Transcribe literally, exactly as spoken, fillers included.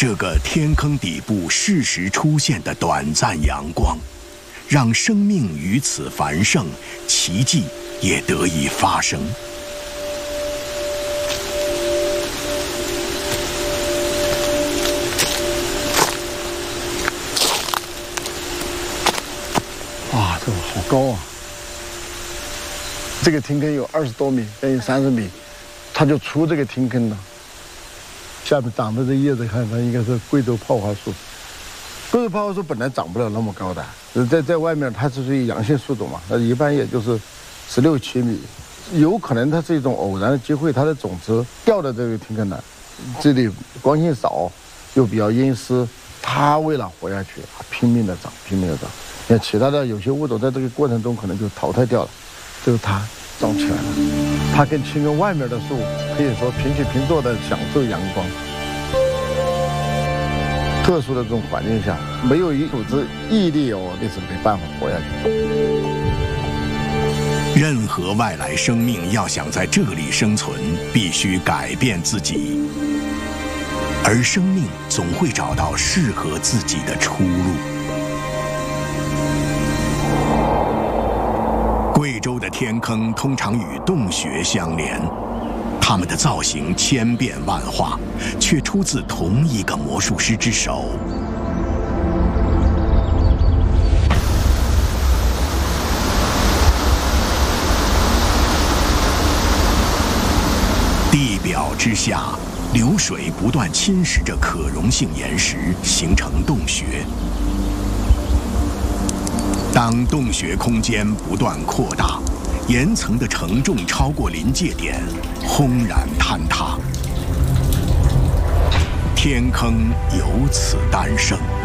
这个天坑底部适时出现的短暂阳光，让生命于此繁盛，奇迹也得以发生。 哇，这个好高啊！这个天坑有二十多米，将近三十米，它就出这个天坑了。下面长的这叶子看，它应该是贵州泡花树。贵州泡花树本来长不了那么高的，在在外面它是属于阳性树种嘛，那一般也就是十六七米。有可能它是一种偶然的机会，它的种子掉到这个天坑来，这里光线少，又比较阴湿，它为了活下去，拼命的长，拼命的长。那其他的有些物种在这个过程中可能就淘汰掉了，就是它长起来了。它跟天坑外面的树可以说平起平坐的享受阳光。特殊的这种环境下，没有一股子毅力哦，你是没办法活下去。 任何外来生命要想在这里生存，必须改变自己，而生命总会找到适合自己的出路。贵州的天坑通常与洞穴相连，它们的造型千变万化，却出自同一个魔术师之手。地表之下，流水不断侵蚀着可溶性岩石，形成洞穴。当洞穴空间不断扩大，岩层的承重超过临界点，轰然坍塌，天坑由此诞生。